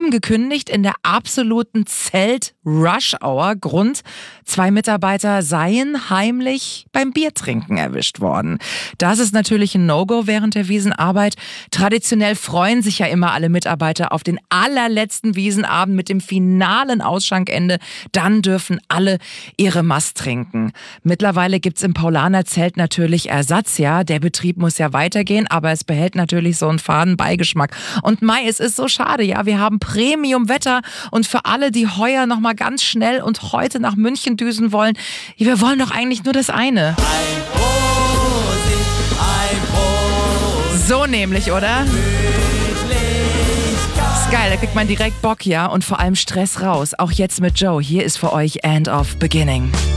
gekündigt in der absoluten Zelt-Rush-Hour. Grund: 2 Mitarbeiter seien heimlich beim Biertrinken erwischt worden. Das ist natürlich ein No-Go während der Wiesenarbeit. Traditionell freuen sich ja immer alle Mitarbeiter auf den allerletzten Wiesenabend mit dem finalen Ausschankende. Dann dürfen alle ihre Mast trinken. Mittlerweile gibt's im Paulaner-Zelt natürlich Ersatz, ja. Der Betrieb muss ja weitergehen, aber es behält natürlich so einen faden Beigeschmack. Und Mai, es ist so schade, ja. Wir haben Premium-Wetter und für alle, die heuer nochmal ganz schnell und heute nach München düsen wollen, wir wollen doch eigentlich nur das eine. So nämlich, oder? Ist geil, da kriegt man direkt Bock, ja. Und vor allem Stress raus. Auch jetzt mit Joe. Hier ist für euch End of Beginning.